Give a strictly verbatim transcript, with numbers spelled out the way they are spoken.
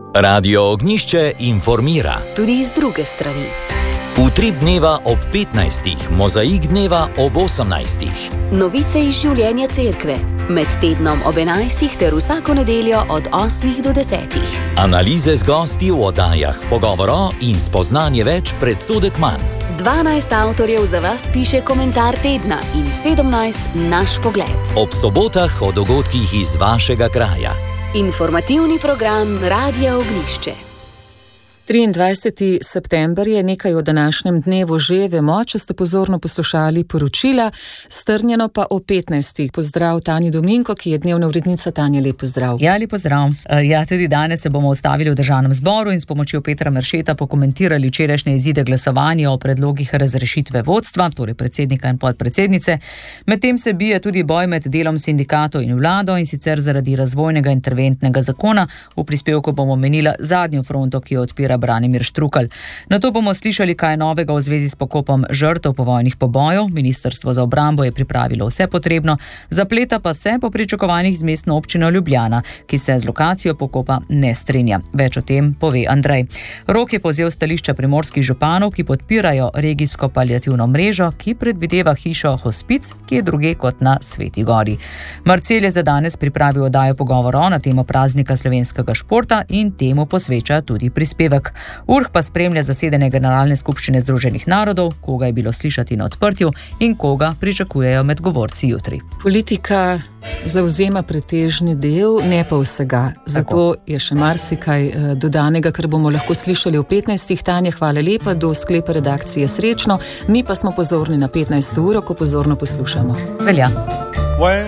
Radio Ognjišče informira. Tudi iz druge strani. Utrip dneva ob petnajstih, mozaik dneva ob osemnajstih. Novice iz življenja cerkve. Med tednom ob enajstih ter vsako nedeljo od osmih do desetih. Analize z gosti v oddajah, pogovoro in spoznanje več, predsodek manj. dvanajst avtorjev za vas piše komentar tedna in sedemnajst naš pogled. Ob sobotah o dogodkih iz vašega kraja. Informativni program Radia Ognjišče. triindvajseti september je, nekaj o današnjem dnevu že vemo, če ste pozorno poslušali poročila, strnjeno pa o petnajstih. Pozdrav Tanji Dominko, ki je dnevna urednica. Tanja, lep pozdrav. Ja, lep pozdrav. Ja, tudi danes se bomo ustavili v Državnem zboru in s pomočjo Petra Meršeta pokomentirali včerajšnje izide glasovanja o predlogih razrešitve vodstva, torej predsednika in podpredsednice. Medtem se bije tudi boj med delom sindikatov in vlado, in sicer zaradi razvojnega interventnega zakona. V prispevku bomo menila zadnjo fronto, ki jo odpira Branimir Štrukelj. Nato bomo slišali, kaj je novega v zvezi s pokopom žrtev povojnih pobojev. Ministrstvo za obrambo je pripravilo vse potrebno, zapleta pa se po pričakovanjih z mestno občino Ljubljana, ki se z lokacijo pokopa ne strinja. Več o tem pove Andrej. Rok je povzel stališča primorskih županov, ki podpirajo regijsko paliativno mrežo, ki predvideva hišo hospic, ki je druge kot na Sveti Gori. Marcel je za danes pripravil oddajo pogovorov na temo praznika slovenskega športa in temu posveča tudi prispevek. Urh pa spremlja zasedanje Generalne skupščine Združenih narodov, koga je bilo slišati na odprtju in koga pričakujejo med govorci jutri. Politika zavzema pretežni del, ne pa vsega. Zato je še marsikaj dodanega, kar bomo lahko slišali v petnajstih. Tanja, hvala lepa, do sklepa redakcije srečno. Mi pa smo pozorni na petnajsto uro, ko pozorno poslušamo. Velja.